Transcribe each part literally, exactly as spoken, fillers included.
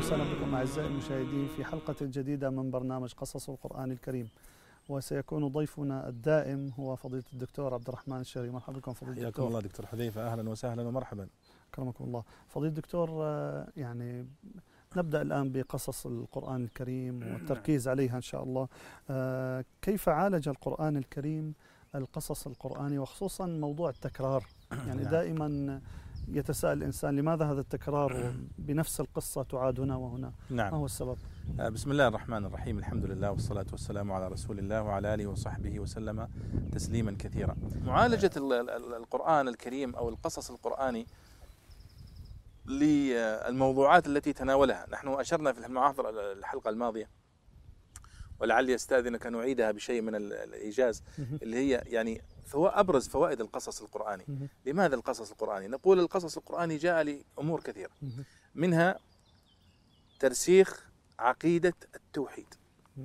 وسهلا بكم أعزائي المشاهدين في حلقة جديدة من برنامج قصص القرآن الكريم، وسيكون ضيفنا الدائم هو فضيلة الدكتور عبد الرحمن الشهري. مرحبا بكم فضيلة الدكتور. حياكم الله دكتور حذيفة، أهلا وسهلا ومرحبا. أكرمكم الله. فضيلة الدكتور، يعني نبدأ الآن بقصص القرآن الكريم والتركيز عليها إن شاء الله. كيف عالج القرآن الكريم القصص القرآني وخصوصا موضوع التكرار؟ يعني دائما يتساءل الإنسان لماذا هذا التكرار بنفس القصة تعاد هنا وهنا؟ نعم. ما هو السبب؟ بسم الله الرحمن الرحيم، الحمد لله والصلاة والسلام على رسول الله وعلى آله وصحبه وسلم تسليما كثيرا. معالجة القرآن الكريم أو القصص القرآني للموضوعات التي تناولها، نحن أشرنا في المحاضرة الحلقة الماضية ولعلي أستاذنك أن أعيدها بشيء من الإيجاز، اللي هي يعني أبرز فوائد القصص القرآني. لماذا القصص القرآني؟ نقول القصص القرآني جاء لأمور كثيرة، منها ترسيخ عقيدة التوحيد.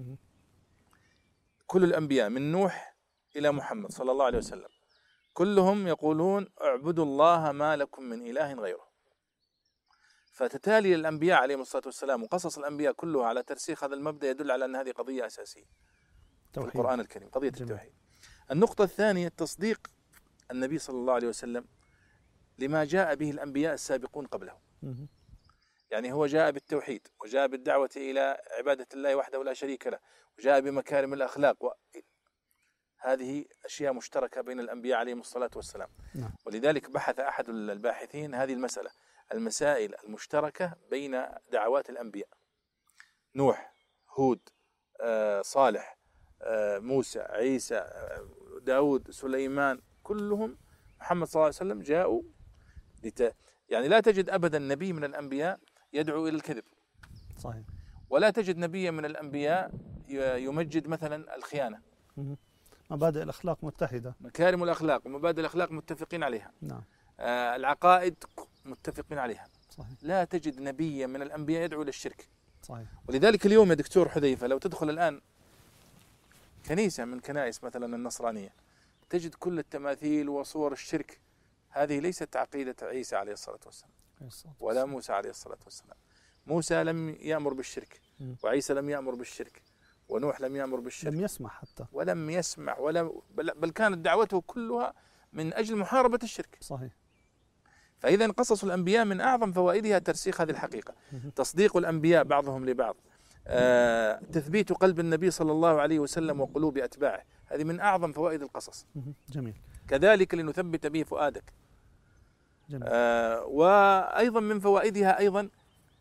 كل الأنبياء من نوح إلى محمد صلى الله عليه وسلم كلهم يقولون اعبدوا الله ما لكم من إله غيره. فتتالي الأنبياء عليهم الصلاة والسلام وقصص الأنبياء كلها على ترسيخ هذا المبدأ، يدل على أن هذه قضية أساسية في القرآن الكريم، قضية جميل. التوحيد. النقطة الثانية تصديق النبي صلى الله عليه وسلم لما جاء به الأنبياء السابقون قبله. يعني هو جاء بالتوحيد وجاء بالدعوة إلى عبادة الله وحده لا شريك له وجاء بمكارم الأخلاق و... هذه أشياء مشتركة بين الأنبياء عليهم الصلاة والسلام. نعم. ولذلك بحث أحد الباحثين هذه المسألة، المسائل المشتركة بين دعوات الأنبياء، نوح، هود، آه، صالح، آه، موسى، عيسى، آه، داود، سليمان، كلهم محمد صلى الله عليه وسلم جاءوا لت... يعني لا تجد أبدا نبي من الأنبياء يدعو إلى الكذب. صحيح. ولا تجد نبيا من الأنبياء يمجد مثلا الخيانة. مبادئ الأخلاق متحدة، مكارم الأخلاق ومبادئ الأخلاق متفقين عليها. نعم. آه العقائد متفقين عليها. صحيح. لا تجد نبيا من الأنبياء يدعو إلى الشرك. صحيح. ولذلك اليوم يا دكتور حذيفة لو تدخل الآن كنيسة من كنائس مثلا النصرانية تجد كل التماثيل وصور الشرك. هذه ليست عقيدة عيسى عليه الصلاة والسلام ولا موسى عليه الصلاة والسلام. موسى لم يأمر بالشرك وعيسى لم يأمر بالشرك ونوح لم يأمر بالشرك، لم يسمع حتى ولم يسمع ولا بل كانت دعوته كلها من أجل محاربة الشرك. صحيح. فإذا قصص الأنبياء من أعظم فوائدها ترسيخ هذه الحقيقة، تصديق الأنبياء بعضهم لبعض، آه، تثبيت قلب النبي صلى الله عليه وسلم وقلوب أتباعه، هذه من أعظم فوائد القصص. جميل. كذلك لنثبت به فؤادك. جميل. آه، وأيضا من فوائدها أيضا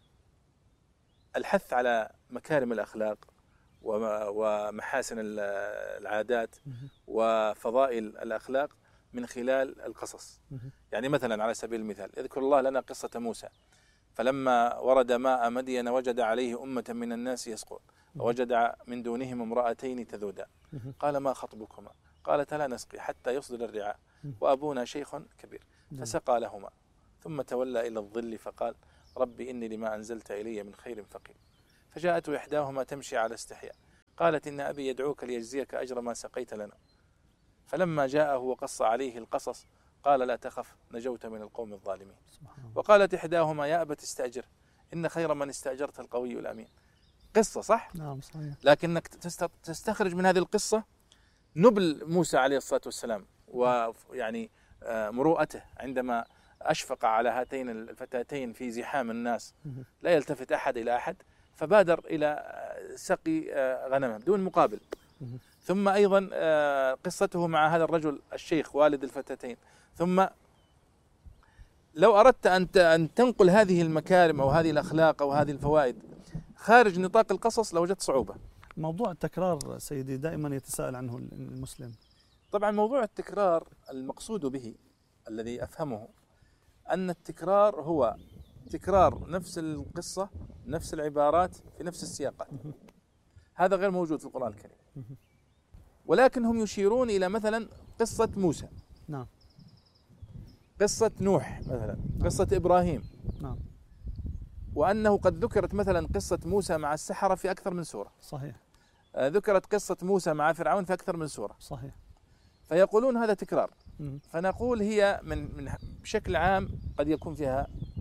الحث على مكارم الأخلاق ومحاسن العادات وفضائل الأخلاق من خلال القصص. يعني مثلا على سبيل المثال يذكر الله لنا قصة موسى، فلما ورد ماء مدين وجد عليه أمة من الناس يسقون ووجد من دونهم امرأتين تذودان قال ما خطبكما قالتا لا نسقي حتى يصدر الرعاء وأبونا شيخ كبير فسقى لهما ثم تولى إلى الظل فقال ربي إني لما أنزلت إلي من خير فقير. فجاءته إحداهما تمشي على استحياء قالت إن أبي يدعوك ليجزيك أجر ما سقيت لنا. فلما جاءه وقص عليه القصص قال لا تخف نجوت من القوم الظالمين. وقالت إحداهما يا أبت استأجر إن خير من استأجرت القوي الأمين. قصة صح؟ نعم صحيح. لكنك تستخرج من هذه القصة نبل موسى عليه الصلاة والسلام ويعني مروءته عندما أشفق على هاتين الفتاتين في زحام الناس لا يلتفت أحد إلى أحد فبادر إلى سقي غنمه بدون مقابل. ثم أيضا قصته مع هذا الرجل الشيخ والد الفتاتين. ثم لو أردت أن تنقل هذه المكارم أو هذه الأخلاق أو هذه الفوائد خارج نطاق القصص لوجدت صعوبة. موضوع التكرار سيدي دائما يتساءل عنه المسلم. طبعا موضوع التكرار المقصود به الذي أفهمه أن التكرار هو تكرار نفس القصة نفس العبارات في نفس السياقات. هذا غير موجود في القرآن الكريم. ولكن هم يشيرون إلى مثلا قصة موسى، نعم، قصة نوح مثلا، قصة إبراهيم، نعم، وأنه قد ذكرت مثلا قصة موسى مع السحرة في أكثر من سورة. صحيح. آه ذكرت قصة موسى مع فرعون في أكثر من سورة. صحيح. فيقولون هذا تكرار. م- فنقول هي من من بشكل عام قد يكون فيها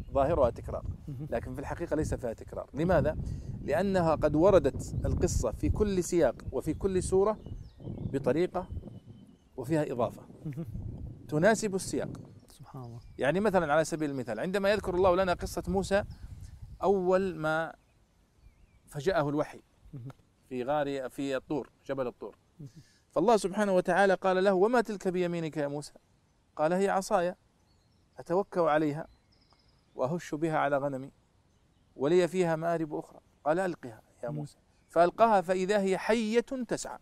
ظاهرها تكرار، لكن في الحقيقة ليس فيها تكرار. لماذا؟ لأنها قد وردت القصة في كل سياق وفي كل سورة بطريقة وفيها إضافة تناسب السياق. سبحان الله. يعني مثلا على سبيل المثال عندما يذكر الله لنا قصة موسى أول ما فجاءه الوحي في غار في الطور، جبل الطور، فالله سبحانه وتعالى قال له: وما تلك بيمينك يا موسى؟ قال: هي عصاي أتوكأ عليها وأهش بها على غنمي ولي فيها مآرب أخرى. قال: ألقها يا موسى. فألقاها فإذا هي حية تسعى،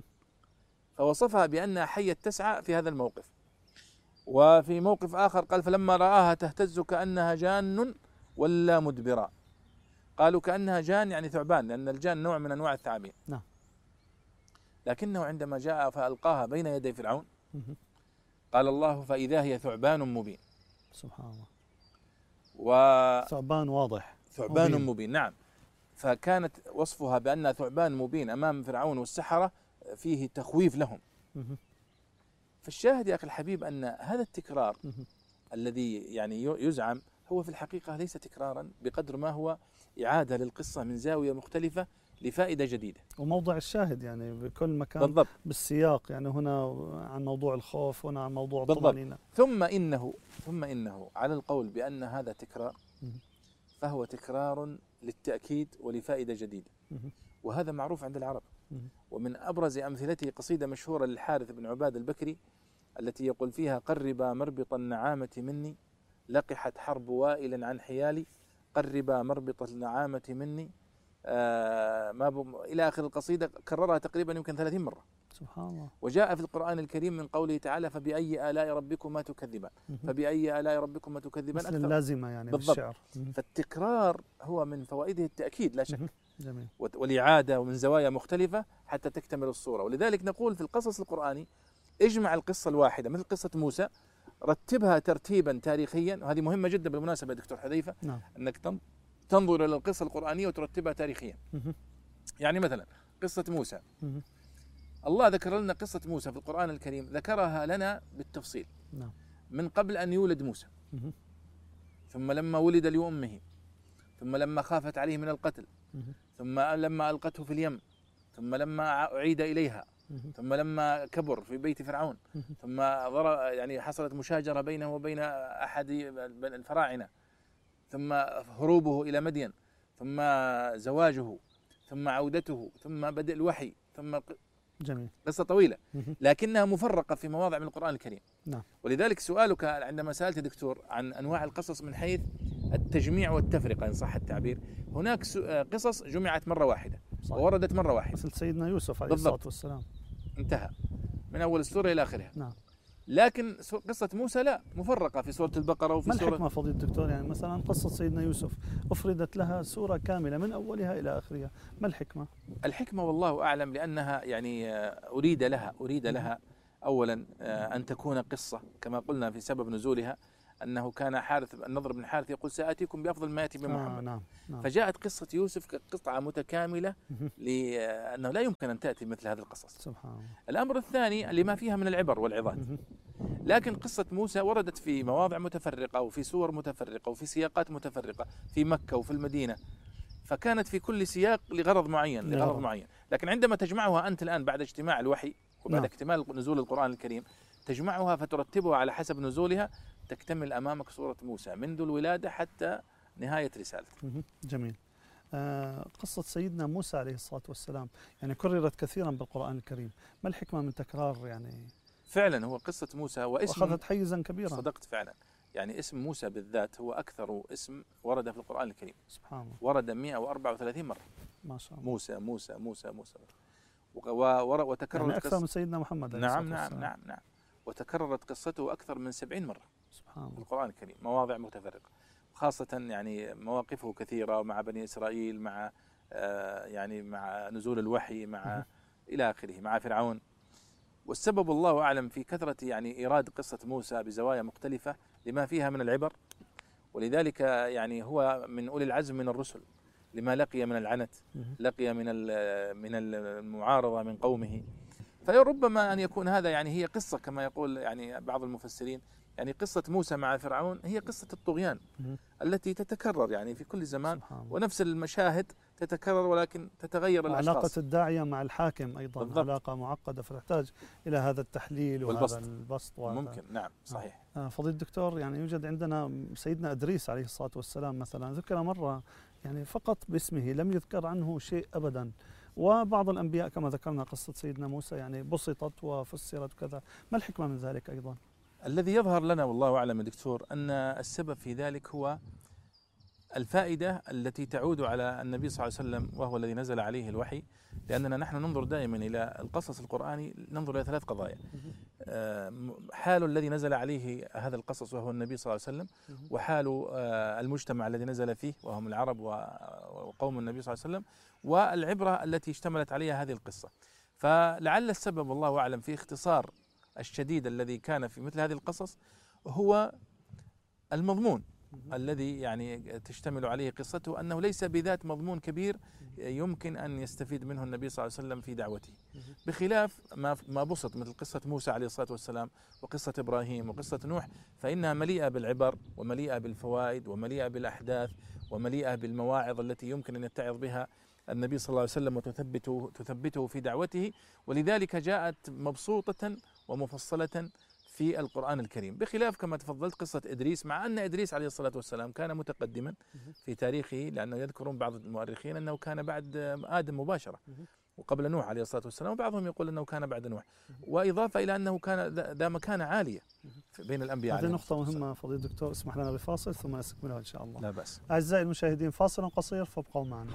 فوصفها بأنها حية تسعى في هذا الموقف. وفي موقف آخر قال: فلما رآها تهتز كأنها جان ولا مدبرا. قالوا كأنها جان يعني ثعبان، لأن الجان نوع من أنواع الثعابين. نعم. لكنه عندما جاء فألقاها بين يدي فرعون قال الله: فإذا هي ثعبان مبين. سبحان الله. و ثعبان واضح، ثعبان مبين. مبين. نعم. فكانت وصفها بأنها ثعبان مبين أمام فرعون والسحرة فيه تخويف لهم. فالشاهد يا أخي الحبيب أن هذا التكرار الذي يعني يزعم هو في الحقيقة ليس تكرارا بقدر ما هو إعادة للقصة من زاوية مختلفة لفائدة جديدة. وموضع الشاهد يعني بكل مكان بالضبط. بالسياق، يعني هنا عن موضوع الخوف، هنا عن موضوع الطمأنينة. ثم إنه ثم إنه على القول بأن هذا تكرار فهو تكرار للتأكيد ولفائدة جديدة، وهذا معروف عند العرب. ومن أبرز أمثلته قصيدة مشهورة للحارث بن عباد البكري التي يقول فيها: قربا مربط النعامة مني لقحت حرب وائل عن حيالي، قربا مربط النعامة مني آه ما إلى آخر القصيدة. كررها تقريبا يمكن ثلاثين مرة. سبحان الله. وجاء في القرآن الكريم من قوله تعالى: فبأي آلاء ربكما تكذبان. فبأي آلاء ربكما تكذبان مثل اللازمة يعني بالضبط. بالشعر. فالتكرار هو من فوائده التأكيد لا شك. جميل. والإعادة ومن زوايا مختلفة حتى تكتمل الصورة. ولذلك نقول في القصص القرآني اجمع القصة الواحدة مثل قصة موسى، رتبها ترتيبا تاريخيا، وهذه مهمة جدا بالمناسبة دكتور حذيفة. نعم. أنك تنظر إلى القصة القرآنية وترتبها تاريخيا. يعني مثلا قصة موسى، الله ذكر لنا قصة موسى في القرآن الكريم، ذكرها لنا بالتفصيل. نعم. من قبل أن يولد موسى، ثم لما ولد لأمه، ثم لما خافت عليه من القتل، ثم لما ألقته في اليم، ثم لما أعيد إليها، ثم لما كبر في بيت فرعون، ثم يعني حصلت مشاجرة بينه وبين أحد الفراعنة، ثم هروبه إلى مدين، ثم زواجه، ثم عودته، ثم بدء الوحي، ثم جميل. قصة طويلة لكنها مفرقة في مواضع من القرآن الكريم. نعم. ولذلك سؤالك عندما سألت دكتور عن أنواع القصص من حيث التجميع والتفرقة إن صح التعبير، هناك قصص جمعت مرة واحدة صحيح. ووردت مرة واحدة مثل سيدنا يوسف عليه الصلاة والسلام، انتهى من أول السورة إلى آخرها. نعم. لكن قصة موسى لا، مفرقة في سورة البقرة وفي ما سورة. ما الحكمة فضيلة الدكتور؟ يعني مثلا قصة سيدنا يوسف أفردت لها سورة كاملة من أولها إلى آخرها، ما الحكمة؟ الحكمة والله أعلم، لأنها يعني أريد لها أريد لها أولا أن تكون قصة كما قلنا في سبب نزولها، أنه كان حارث النضر بن حارث يقول: سآتيكم بأفضل ما يأتي بمحمد. آه نعم. نعم. فجاءت قصة يوسف كقطعة متكاملة لأنه لا يمكن أن تأتي مثل هذه القصص. سبحان الله. الأمر الثاني لما فيها من العبر والعظات. لكن قصة موسى وردت في مواضع متفرقة وفي سور متفرقة وفي سياقات متفرقة في مكة وفي المدينة، فكانت في كل سياق لغرض معين لغرض معين. لكن عندما تجمعها أنت الآن بعد اجتماع الوحي وبعد نعم. اكتمال نزول القرآن الكريم، تجمعها فترتبها على حسب نزولها، تكتمل أمامك سورة موسى منذ الولادة حتى نهاية رسالته. جميل. آه قصة سيدنا موسى عليه الصلاة والسلام يعني كررت كثيرا بالقرآن الكريم، ما الحكمة من تكرار يعني؟ فعلا هو قصة موسى واسم أخذت حيزا كبيرا. صدقت فعلا، يعني اسم موسى بالذات هو أكثر اسم ورد في القرآن الكريم. سبحان الله. ورد مئة وأربعة وثلاثين مرة. ما شاء الله. موسى موسى موسى موسى وتكررت يعني أكثر من سيدنا محمد. نعم نعم نعم نعم وتكررت قصته أكثر من سبعين مرة. سبحان الله. في القرآن الكريم مواضع متفرقة، خاصة يعني مواقفه كثيرة مع بني إسرائيل، مع آه يعني مع نزول الوحي، مع إلى آخره، مع فرعون. والسبب الله أعلم في كثرة يعني إيراد قصة موسى بزوايا مختلفة لما فيها من العبر. ولذلك يعني هو من أولي العزم من الرسل لما لقي من العنت، لقي من من المعارضة من قومه. فربما أن يكون هذا يعني هي قصة كما يقول يعني بعض المفسرين يعني قصة موسى مع فرعون هي قصة الطغيان التي تتكرر يعني في كل زمان، ونفس المشاهد تتكرر ولكن تتغير الأشخاص. علاقة الداعية مع الحاكم أيضا بالضبط. علاقة معقدة فتحتاج إلى هذا التحليل وهذا البسط ممكن. نعم صحيح. فضيلة الدكتور، يعني يوجد عندنا سيدنا إدريس عليه الصلاة والسلام مثلا، ذكر مرة يعني فقط باسمه، لم يذكر عنه شيء أبدا. وبعض الأنبياء كما ذكرنا قصة سيدنا موسى يعني بسطت وفسرت وكذا. ما الحكمة من ذلك أيضا؟ الذي يظهر لنا والله أعلم يا دكتور أن السبب في ذلك هو الفائدة التي تعود على النبي صلى الله عليه وسلم، وهو الذي نزل عليه الوحي. لأننا نحن ننظر دائما إلى القصص القرآني، ننظر إلى ثلاث قضايا: حال الذي نزل عليه هذا القصص وهو النبي صلى الله عليه وسلم، وحال المجتمع الذي نزل فيه وهم العرب وقوم النبي صلى الله عليه وسلم، والعبرة التي اشتملت عليها هذه القصة. فلعل السبب والله أعلم في اختصار الشديد الذي كان في مثل هذه القصص هو المضمون الذي يعني تشتمل عليه قصته، أنه ليس بذات مضمون كبير يمكن أن يستفيد منه النبي صلى الله عليه وسلم في دعوته، بخلاف ما ما بسط مثل قصة موسى عليه الصلاة والسلام وقصة إبراهيم وقصة نوح، فإنها مليئة بالعبر ومليئة بالفوائد ومليئة بالأحداث ومليئة بالمواعظ التي يمكن أن يتعظ بها النبي صلى الله عليه وسلم وتثبته تثبته في دعوته. ولذلك جاءت مبسوطة ومفصلة في القرآن الكريم، بخلاف كما تفضلت قصة إدريس، مع أن إدريس عليه الصلاة والسلام كان متقدما في تاريخه، لأنه يذكرون بعض المؤرخين أنه كان بعد آدم مباشرة وقبل نوح عليه الصلاة والسلام، وبعضهم يقول أنه كان بعد نوح، وإضافة إلى أنه كان ذا مكانة عالية بين الأنبياء. هذه نقطة مهمة فضيلة الدكتور، اسمح لنا بفاصل ثم نستكملها إن شاء الله. لا بأس. أعزائي المشاهدين، فاصل قصير فابقوا معنا.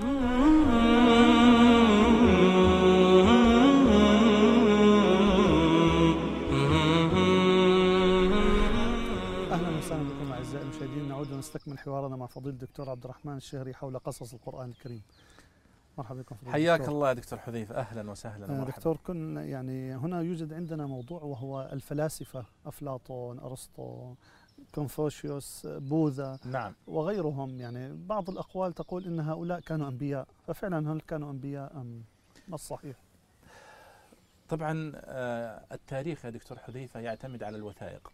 أعزائي المشاهدين، نعود ونستكمل حوارنا مع فضيلة الدكتور عبد الرحمن الشهري حول قصص القرآن الكريم. مرحبا بكم فضيلة حياك الدكتور. الله دكتور حذيفة، أهلا وسهلا ومرحبا. دكتور، كن يعني هنا يوجد عندنا موضوع وهو الفلاسفة، أفلاطون، أرسطو، كونفوشيوس، بوذا نعم. وغيرهم. يعني بعض الأقوال تقول إن هؤلاء كانوا أنبياء، ففعلا هل كانوا أنبياء أم ما الصحيح؟ طبعا التاريخ يا دكتور حذيفة يعتمد على الوثائق،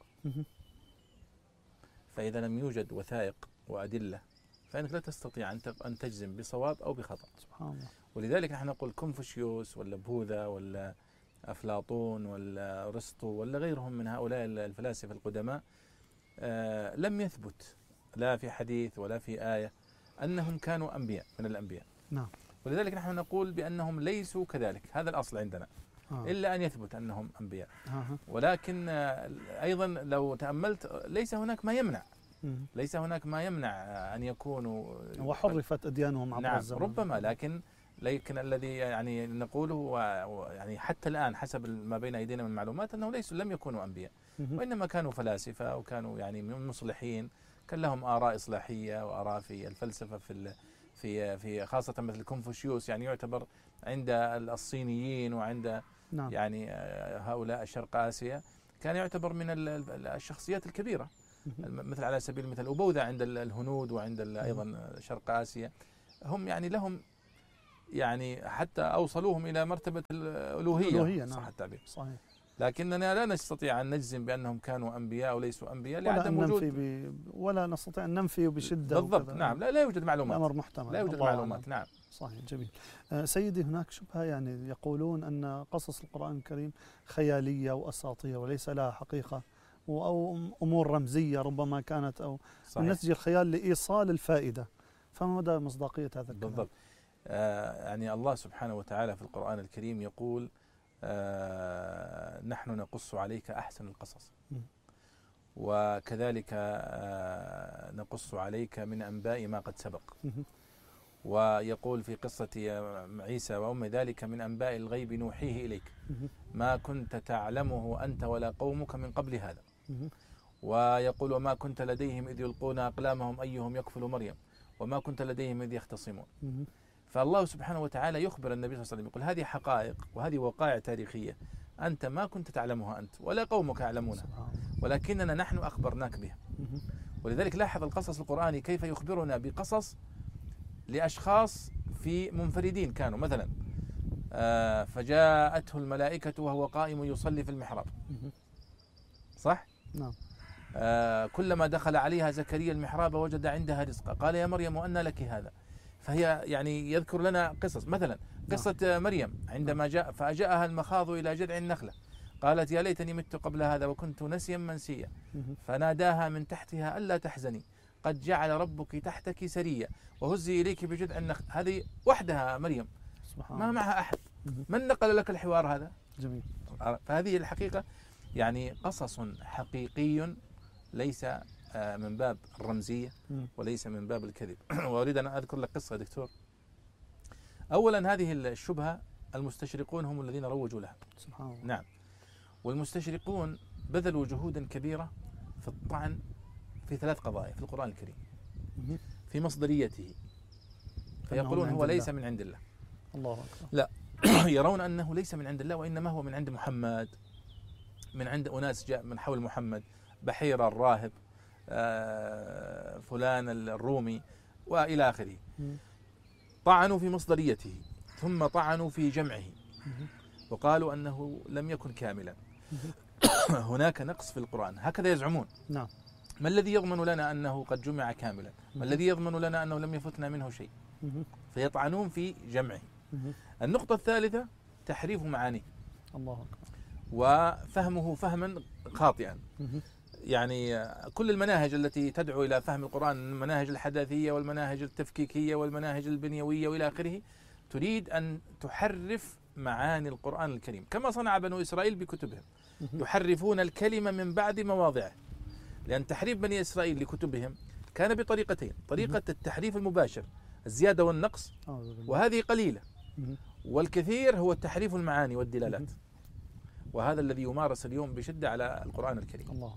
فإذا لم يوجد وثائق وأدلة فإنك لا تستطيع أن تجزم بصواب أو بخطأ. سبحان الله. ولذلك نحن نقول كونفوشيوس ولا بوذا ولا أفلاطون ولا أرسطو ولا غيرهم من هؤلاء الفلاسفة القدماء آه لم يثبت لا في حديث ولا في آية أنهم كانوا أنبياء من الأنبياء. نعم. ولذلك نحن نقول بأنهم ليسوا كذلك، هذا الأصل عندنا. آه. إلا أن يثبت أنهم أنبياء. آه. ولكن أيضا لو تأملت ليس هناك ما يمنع مم. ليس هناك ما يمنع أن يكونوا، وحرفت أديانهم عبر نعم الزمن. ربما، لكن لكن الذي يعني نقوله يعني حتى الآن حسب ما بين أيدينا من معلومات أنه ليسوا لم يكونوا أنبياء، مم. وإنما كانوا فلاسفة وكانوا يعني من مصلحين، كان لهم آراء إصلاحية وآراء في الفلسفة في في في خاصة مثل كونفوشيوس، يعني يعتبر عند الصينيين وعند نعم. يعني هؤلاء شرق آسيا كان يعتبر من الشخصيات الكبيرة، مثل على سبيل المثال أبوذا عند الهنود وعند أيضا شرق آسيا، هم يعني لهم يعني حتى أوصلوهم إلى مرتبة الألوهية، الألوهية صح التعبير. صحيح. لكننا لا نستطيع أن نجزم بأنهم كانوا أنبياء أو ليسوا أنبياء لعدم وجود ب... ولا نستطيع أن ننفي بشدة بالضبط. نعم، لا لا يوجد معلومات، الأمر محتمل، لا يوجد معلومات. نعم صحيح. جميل. آه سيدي، هناك شبهة، يعني يقولون أن قصص القرآن الكريم خيالية وأساطير وليس لها حقيقة، أو أمور رمزية ربما كانت، أو من نسج الخيال لإيصال الفائدة، فما مدى مصداقية هذا الكلام؟ بالضبط. آه يعني الله سبحانه وتعالى في القرآن الكريم يقول آه نحن نقص عليك أحسن القصص، م. وكذلك آه نقص عليك من أنباء ما قد سبق، م. ويقول في قصة عيسى وأم ذلك من أنباء الغيب نوحيه إليك ما كنت تعلمه أنت ولا قومك من قبل هذا، ويقول وما كنت لديهم إذ يلقون أقلامهم أيهم يكفل مريم وما كنت لديهم إذ يختصمون. فالله سبحانه وتعالى يخبر النبي صلى الله عليه وسلم يقول هذه حقائق وهذه وقائع تاريخية أنت ما كنت تعلمها أنت ولا قومك يعلمونها، ولكننا نحن أخبرناك بها. ولذلك لاحظ القصص القرآني كيف يخبرنا بقصص لأشخاص في منفردين كانوا، مثلا آه فجاءته الملائكة وهو قائم يصلي في المحراب، صح؟ نعم. آه كلما دخل عليها زكريا المحراب وجد عندها رزقا قال يا مريم وأنى لك هذا. فهي يعني يذكر لنا قصص، مثلا قصة مريم عندما جاء فأجاءها المخاض إلى جذع النخلة قالت يا ليتني مت قبل هذا وكنت نسيا منسيا فناداها من تحتها ألا تحزني قد جعل ربك تحتك سريا وهزي إليك بجذع النخل. هذه وحدها مريم ما معها أحد، من نقل لك الحوار هذا؟ جميل. فهذه الحقيقة يعني قصص حقيقي ليس من باب الرمزية وليس من باب الكذب. وأريد أن أذكر لك قصة دكتور. أولا هذه الشبهة المستشرقون هم الذين روجوا لها. سبحان الله. نعم. والمستشرقون بذلوا جهودا كبيرة في الطعن في ثلاث قضايا في القرآن الكريم مم. في مصدريته، فيقولون هو ليس من عند الله. الله أكبر. لا يرون أنه ليس من عند الله وإنما هو من عند محمد، من عند أناس جاء من حول محمد، بحيرة الراهب، آه فلان الرومي وإلى آخره. طعنوا في مصدريته ثم طعنوا في جمعه وقالوا أنه لم يكن كاملا. هناك نقص في القرآن هكذا يزعمون. نعم. ما الذي يضمن لنا أنه قد جمع كاملا؟ ما الذي يضمن لنا أنه لم يفتنا منه شيء؟ فيطعنون في جمعه. النقطة الثالثة تحريف معانيه. الله أكبر. وفهمه فهما خاطئا. يعني كل المناهج التي تدعو إلى فهم القرآن، المناهج الحداثية والمناهج التفكيكية والمناهج البنيوية وإلى آخره، تريد أن تحرف معاني القرآن الكريم كما صنع بنو إسرائيل بكتبهم، يحرفون الكلمة من بعد مواضعه. لأن تحريف بني إسرائيل لكتبهم كان بطريقتين: طريقة التحريف المباشر الزيادة والنقص، وهذه قليلة، والكثير هو التحريف المعاني والدلالات، وهذا الذي يمارس اليوم بشدة على القرآن الكريم. الله.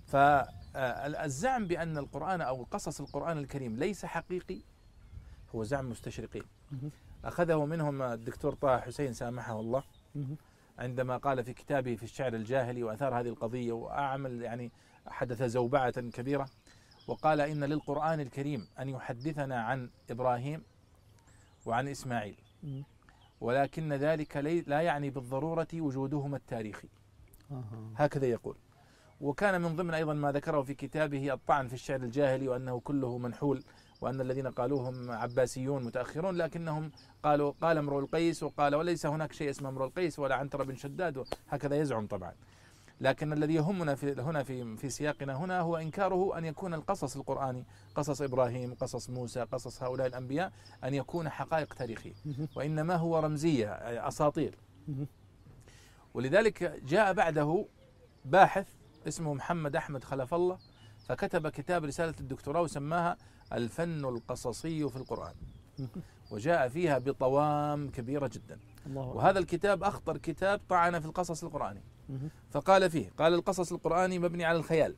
فالزعم بأن القرآن أو قصص القرآن الكريم ليس حقيقي هو زعم مستشرقين. أخذه منهم الدكتور طه حسين سامحه الله عندما قال في كتابه في الشعر الجاهلي وأثار هذه القضية وأعمل يعني حدث زوبعة كبيرة، وقال إن للقرآن الكريم أن يحدثنا عن إبراهيم وعن إسماعيل، ولكن ذلك لا يعني بالضرورة وجودهما التاريخي. هكذا يقول. وكان من ضمن أيضا ما ذكره في كتابه الطعن في الشعر الجاهلي وأنه كله منحول، وأن الذين قالوهم عباسيون متأخرون، لكنهم قالوا قال امرؤ القيس وقال وليس هناك شيء اسمه امرؤ القيس ولا عنتر بن شداد، هكذا يزعم طبعا. لكن الذي يهمنا في هنا في في سياقنا هنا هو إنكاره أن يكون القصص القرآني، قصص إبراهيم، قصص موسى، قصص هؤلاء الأنبياء، أن يكون حقائق تاريخية، وإنما هو رمزية أساطير. ولذلك جاء بعده باحث اسمه محمد أحمد خلف الله، فكتب كتاب رسالة الدكتوراه وسماها الفن القصصي في القرآن، وجاء فيها بطوام كبيرة جدا. وهذا الكتاب أخطر كتاب طعن في القصص القرآني، فقال فيه قال القصص القرآني مبني على الخيال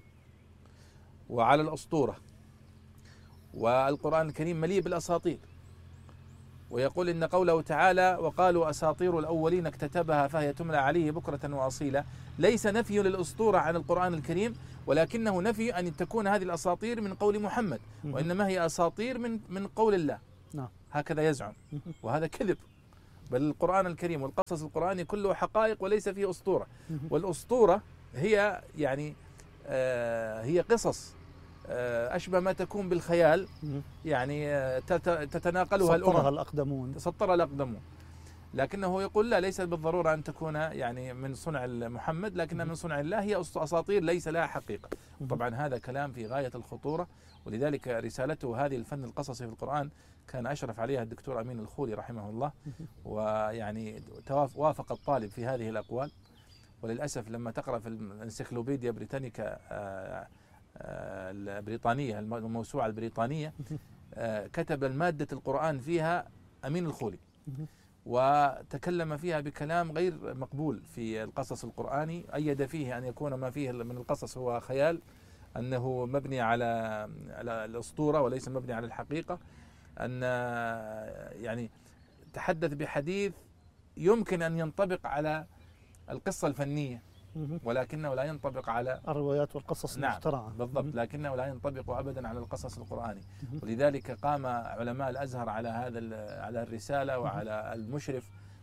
وعلى الأسطورة، والقرآن الكريم مليء بالأساطير. ويقول إن قوله تعالى وقالوا أساطير الأولين اكتتبها فهي تملى عليه بكرة وأصيلا ليس نفي للأسطورة عن القرآن الكريم، ولكنه نفي أن تكون هذه الأساطير من قول محمد، وإنما هي أساطير من من قول الله. هكذا يزعم، وهذا كذب. بل القرآن الكريم والقصص القرآني كله حقائق وليس فيه أسطورة. والأسطورة هي يعني آه هي قصص آه أشبه ما تكون بالخيال، يعني آه تتناقلها الأمم، سطرها الأقدمون سطرها الأقدمون. لكنه يقول لا، ليس بالضرورة أن تكون يعني من صنع محمد، لكنها من صنع الله، هي أساطير ليس لها حقيقة. طبعا هذا كلام في غاية الخطورة، ولذلك رسالته هذه الفن القصصي في القرآن كان أشرف عليها الدكتور أمين الخولي رحمه الله، ويعني وافق الطالب في هذه الأقوال. وللأسف لما تقرأ في الانسيكلوبيديا بريتانيكا البريطانية، الموسوعة البريطانية، كتب المادة القرآن فيها أمين الخولي، وتكلم فيها بكلام غير مقبول في القصص القرآني، أيد فيه أن يكون ما فيه من القصص هو خيال، أنه مبني على على الأسطورة وليس مبني على الحقيقة، أن يعني تحدث بحديث يمكن أن ينطبق على القصة الفنية ولكنه لا ينطبق على الروايات والقصص المخترعة. نعم بالضبط، لكنه لا ينطبق أبدا على القصص القرآني. ولذلك قام علماء الأزهر على هذا على الرسالة وعلى المشرف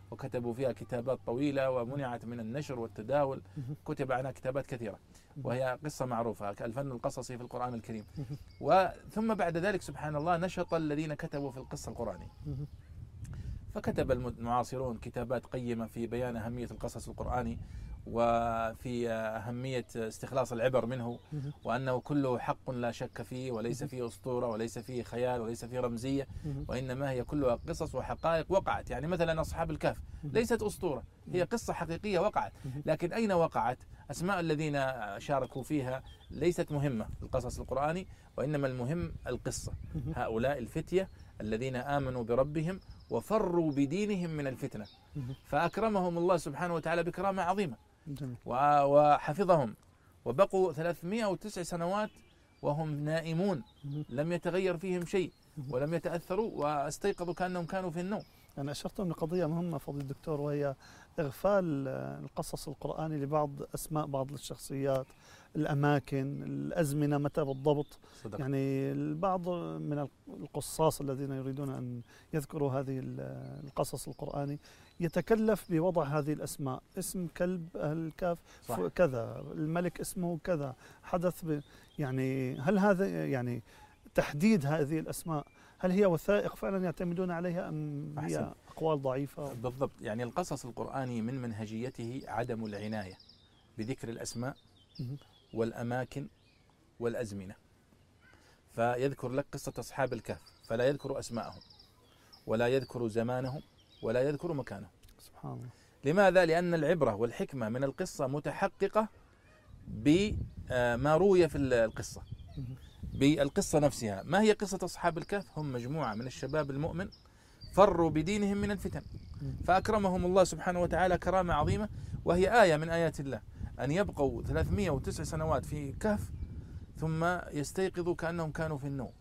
وكتبوا فيها كتابات طويلة ومنعت من النشر والتداول، كتب عنها كتابات كثيرة، وهي قصة معروفة كالفن القصصي في القرآن الكريم. وثم بعد ذلك سبحان الله نشط الذين كتبوا في القصة القرآنية، فكتب المعاصرون كتابات قيمة في بيان أهمية القصص القرآني وفي أهمية استخلاص العبر منه، وأنه كله حق لا شك فيه، وليس فيه أسطورة وليس فيه خيال وليس فيه رمزية، وإنما هي كلها قصص وحقائق وقعت. يعني مثلا أصحاب الكهف ليست أسطورة، هي قصة حقيقية وقعت، لكن أين وقعت؟ أسماء الذين شاركوا فيها ليست مهمة في القصص القرآني، وإنما المهم القصة. هؤلاء الفتية الذين آمنوا بربهم وفروا بدينهم من الفتنة، فأكرمهم الله سبحانه وتعالى بكرامة عظيمة وحفظهم، وبقوا ثلاثمائة وتسع سنوات وهم نائمون، لم يتغير فيهم شيء ولم يتأثروا، واستيقظوا كأنهم كانوا في النوم. أنا أشرت من قضية مهمة فضيلة الدكتور، وهي إغفال القصص القرآني لبعض أسماء بعض الشخصيات، الأماكن، الأزمنة، متى بالضبط. صدق. يعني البعض من القصاص الذين يريدون أن يذكروا هذه القصص القرآني يتكلف بوضع هذه الأسماء، اسم كلب أهل الكهف كذا، الملك اسمه كذا، حدث ب يعني هل هذا يعني تحديد هذه الأسماء هل هي وثائق فعلا يعتمدون عليها أم أحسن. هي أقوال ضعيفة؟ بالضبط. يعني القصص القرآني من منهجيته عدم العناية بذكر الأسماء والأماكن والأزمنة، فيذكر لك قصة أصحاب الكهف فلا يذكر أسماءهم ولا يذكر زمانهم ولا يذكر مكانهم. سبحان الله. لماذا؟ لأن العبرة والحكمة من القصة متحققة بما روي في القصة، بالقصة نفسها. ما هي قصة أصحاب الكهف؟ هم مجموعة من الشباب المؤمن فروا بدينهم من الفتن، فأكرمهم الله سبحانه وتعالى كرامة عظيمة، وهي آية من آيات الله أن يبقوا ثلاثمائة وتسع سنوات في كهف ثم يستيقظوا كأنهم كانوا في النوم.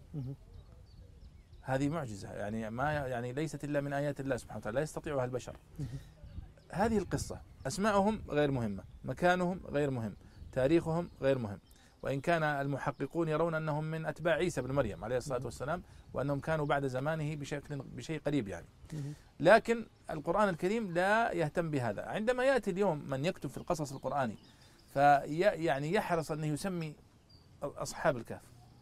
هذه معجزة، يعني ما يعني ليست إلا من آيات الله سبحانه وتعالى، لا يستطيعها البشر. هذه القصة أسماءهم غير مهمة، مكانهم غير مهم، تاريخهم غير مهم، وإن كان المحققون يرون أنهم من أتباع عيسى بن مريم عليه الصلاة والسلام، وأنهم كانوا بعد زمانه بشكل بشيء قريب يعني. لكن القرآن الكريم لا يهتم بهذا. عندما يأتي اليوم من يكتب في القصص القرآني فيعني يحرص أن يسمي أصحاب الكهف،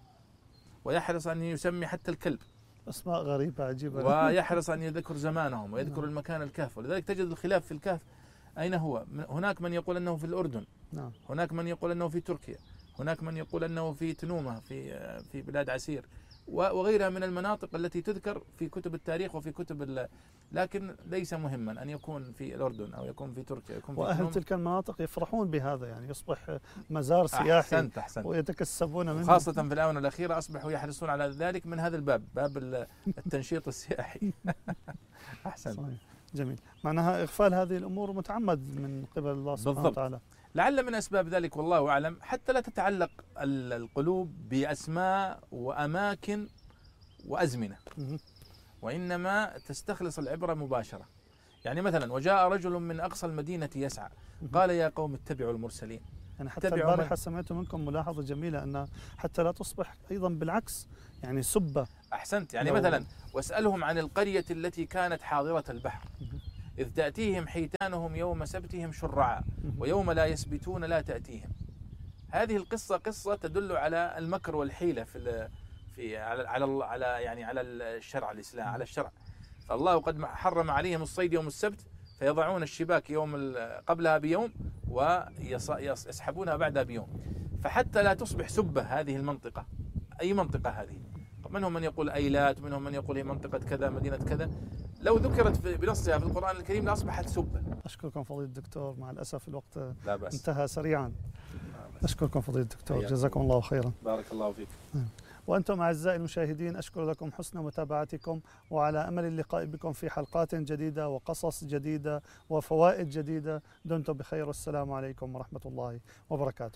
ويحرص أن يسمي حتى الكلب أسماء غريبة عجيبة، ويحرص أن يذكر زمانهم ويذكر المكان الكهف. ولذلك تجد الخلاف في الكهف أين هو. هناك من يقول أنه في الأردن، هناك من يقول أنه في تركيا، هناك من يقول أنه في تنومة في في بلاد عسير وغيرها من المناطق التي تذكر في كتب التاريخ وفي كتب، لكن ليس مهما أن يكون في الأردن أو يكون في تركيا يكون في وأهل تنومة. تلك المناطق يفرحون بهذا، يعني يصبح مزار سياحي. أحسنت أحسنت. ويتكسبون منه، خاصة في الآونة الأخيرة أصبحوا يحرصون على ذلك من هذا الباب، باب التنشيط السياحي. أحسنت. صحيح. جميل. معناها إغفال هذه الأمور متعمد من قبل الله سبحانه بالضبط. وتعالى. لعل من أسباب ذلك والله أعلم حتى لا تتعلق القلوب بأسماء وأماكن وأزمنة، وإنما تستخلص العبرة مباشرة. يعني مثلا وجاء رجل من أقصى المدينة يسعى قال يا قوم اتبعوا المرسلين. يعني حتى البارحة سمعت منكم ملاحظة جميلة أن حتى لا تصبح أيضا بالعكس يعني سبة. أحسنت. يعني مثلا واسألهم عن القرية التي كانت حاضرة البحر إذ تأتيهم حيتانهم يوم سبتهم شرعا ويوم لا يسبتون لا تأتيهم. هذه القصة قصة تدل على المكر والحيلة في في على على على يعني على الشرع الإسلام، على الشرع. فالله قد حرم عليهم الصيد يوم السبت فيضعون الشباك يوم قبلها بيوم ويسحبونها بعدها بيوم، فحتى لا تصبح سبة هذه المنطقة. أي منطقة هذه؟ منهم من يقول أيلات، منهم من يقول هي منطقة كذا مدينة كذا، لو ذكرت بنصها في القرآن الكريم لأصبحت سبة. أشكركم فضيلة الدكتور، مع الأسف الوقت لا بأس. انتهى سريعا. أشكركم فضيلة الدكتور، جزاكم الله خيرا. بارك الله فيك. وأنتم أعزائي المشاهدين أشكر لكم حسن متابعتكم، وعلى أمل اللقاء بكم في حلقات جديدة وقصص جديدة وفوائد جديدة. دمتم بخير، والسلام عليكم ورحمة الله وبركاته.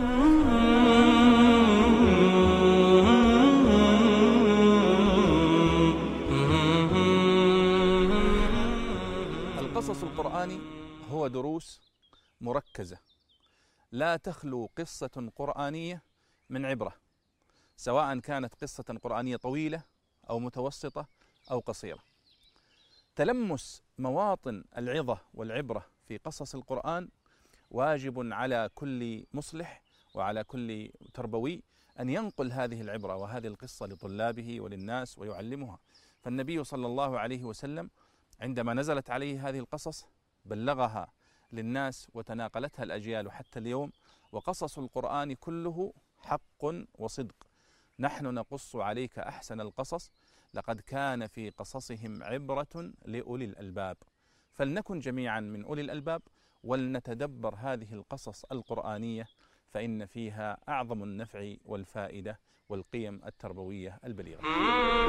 القصص القرآني هو دروس مركزة لا تخلو قصة قرآنية من عبرة، سواء كانت قصة قرآنية طويلة أو متوسطة أو قصيرة. تلمس مواطن العظة والعبرة في قصص القرآن واجب على كل مصلح وعلى كل تربوي أن ينقل هذه العبرة وهذه القصة لطلابه وللناس ويعلمها. فالنبي صلى الله عليه وسلم عندما نزلت عليه هذه القصص بلغها للناس وتناقلتها الأجيال حتى اليوم. وقصص القرآن كله حق وصدق. نحن نقص عليك أحسن القصص لقد كان في قصصهم عبرة لأولي الألباب. فلنكن جميعا من أولي الألباب ولنتدبر هذه القصص القرآنية، فإن فيها أعظم النفع والفائدة والقيم التربوية البليغة.